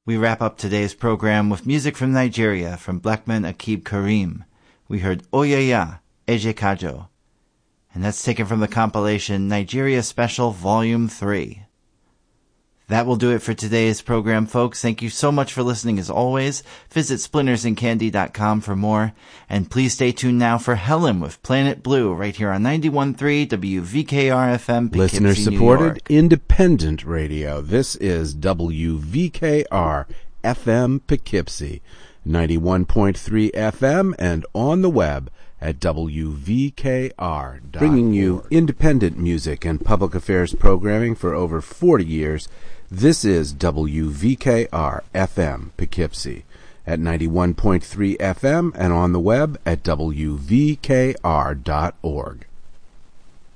We wrap up today's program with music from Nigeria from Blackman Akib Karim. We heard Oyaya, Eje Kajo. And that's taken from the compilation Nigeria Special Volume 3. That will do it for today's program, folks. Thank you so much for listening as always. Visit splintersandcandy.com for more. And please stay tuned now for Helen with Planet Blue right here on 91.3 WVKR-FM Poughkeepsie, Listener-supported independent radio. This is WVKR-FM Poughkeepsie, 91.3 FM and on the web at WVKR.org. Bringing you independent music and public affairs programming for over 40 years, this is WVKR-FM Poughkeepsie at 91.3 FM and on the web at WVKR.org.